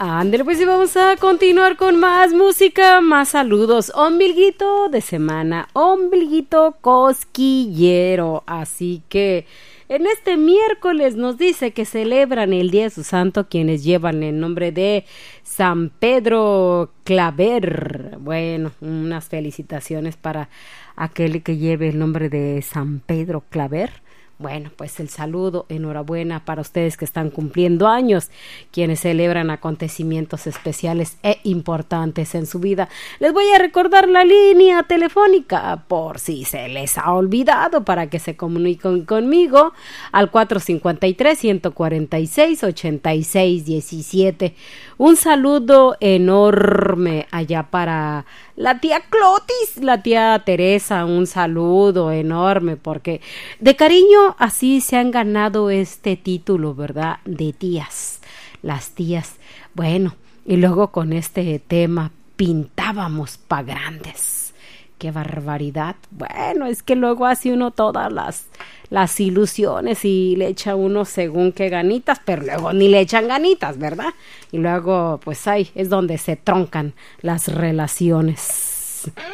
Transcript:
Ándale, pues y vamos a continuar con más música, más saludos. Ombliguito de semana, ombliguito cosquillero. Así que en este miércoles nos dice que celebran el Día de su Santo quienes llevan el nombre de San Pedro Claver. Bueno, unas felicitaciones para aquel que lleve el nombre de San Pedro Claver. Bueno, pues el saludo, enhorabuena para ustedes que están cumpliendo años, quienes celebran acontecimientos especiales e importantes en su vida. Les voy a recordar la línea telefónica por si se les ha olvidado para que se comuniquen conmigo al 453-146-8617. Un saludo enorme allá para la tía Clotis, la tía Teresa, un saludo enorme porque de cariño así se han ganado este título, ¿verdad? De tías, las tías. Bueno, y luego con este tema pintábamos pa' grandes. ¡Qué barbaridad! Bueno, es que luego hace uno todas las ilusiones y le echa uno según qué ganitas, pero luego ni le echan ganitas, ¿verdad? Y luego, pues ahí es donde se troncan las relaciones.